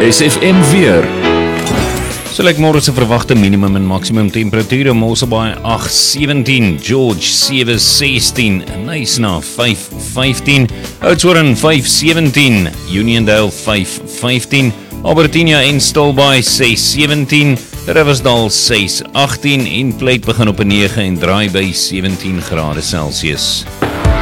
SFM weer. So lyk môre se verwagte minimum en maksimum temperature: Mosselbaai 8:17, George 7:16, Knysna 5:15, Oudtshoorn 5:17, Uniondale 5:15, Albertina en Stilbaai 6:17, Riversdal 6:18 en Pleit begin op 'n 9 en draai by 17 grade Celsius.